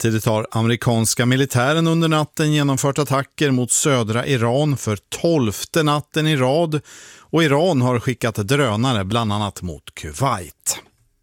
Samtidigt har amerikanska militären under natten genomfört attacker mot södra Iran för 12:e natten i rad, och Iran har skickat drönare bland annat mot Kuwait.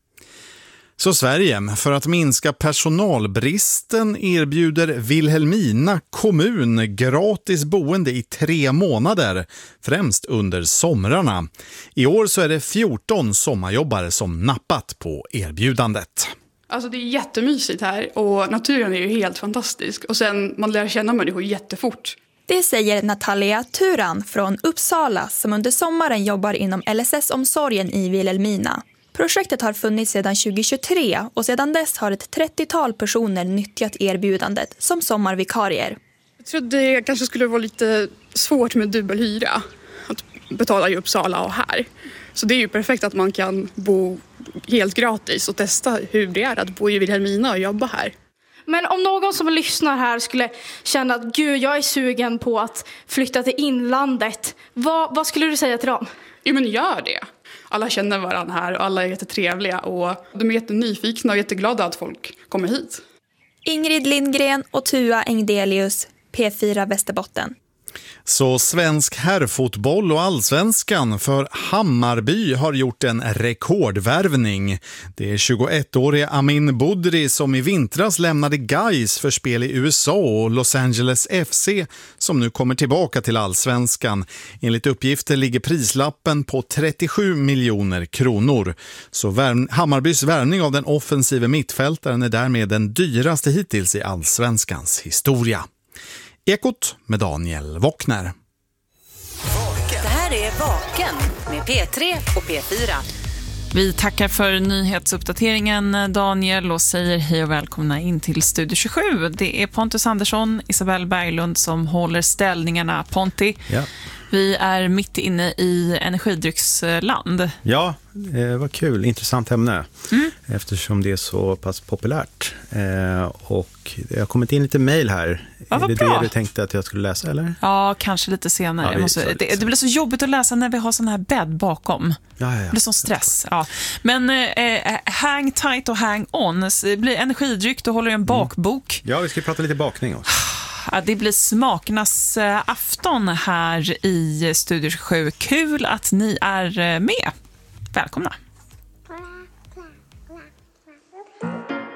Så Sverige, för att minska personalbristen, erbjuder Vilhelmina kommun gratis boende i 3 månader, främst under somrarna. I år så är det 14 sommarjobbare som nappat på erbjudandet. Alltså det är jättemysigt här och naturen är ju helt fantastisk. Och sen man lär känna människor jättefort. Det säger Natalia Turan från Uppsala som under sommaren jobbar inom LSS-omsorgen i Vilhelmina. Projektet har funnits sedan 2023 och sedan dess har ett 30-tal personer nyttjat erbjudandet som sommarvikarier. Jag tror det kanske skulle vara lite svårt med dubbelhyra att betala i Uppsala och här. Så det är ju perfekt att man kan bo helt gratis och testa hur det är att bo i Vilhelmina och jobba här. Men om någon som lyssnar här skulle känna att gud, jag är sugen på att flytta till inlandet. Vad skulle du säga till dem? Jo, men gör det. Alla känner varandra här och alla är jättetrevliga och de är jättenyfikna och jätteglada att folk kommer hit. Ingrid Lindgren och Tua Engdelius, P4 Västerbotten. Så svensk herrfotboll och allsvenskan, för Hammarby har gjort en rekordvärvning. Det är 21-årige Amin Budri som i vintras lämnade Gais för spel i USA och Los Angeles FC som nu kommer tillbaka till allsvenskan. Enligt uppgifter ligger prislappen på 37 miljoner kronor. Så Hammarbys värvning av den offensiva mittfältaren är därmed den dyraste hittills i allsvenskans historia. Ekot med Daniel Wockner. Det här är Vaken med P3 och P4. Vi tackar för nyhetsuppdateringen, Daniel, och säger hej och välkomna in till Studio 27. Det är Pontus Andersson, Isabel Berglund som håller ställningarna. Ponti, ja. Vi är mitt inne i energidrycksland. Ja, vad kul. Intressant ämne. Eftersom det är så pass populärt. Och jag har kommit in lite mejl här. Ja, är det bra. det du tänkte att jag skulle läsa, eller? Ja, kanske lite senare. Ja, det blir så jobbigt att läsa när vi har sån här bädd bakom. Ja. Det blir sån stress. Ja. Men hang tight och hang on. Det blir energidryck, då håller jag en bakbok. Ja, vi ska prata lite bakning också. Det blir smakernas afton här i Studio 27. Kul att ni är med. Välkomna.